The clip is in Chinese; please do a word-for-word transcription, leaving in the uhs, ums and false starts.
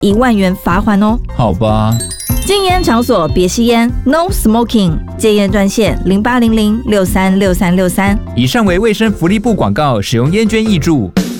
一万元罚款哦。 好吧。 禁烟场所别吸烟 ，No Smoking。戒烟专线零八零零六三六三六三。 以上为卫生福利部广告，使用烟捐挹注。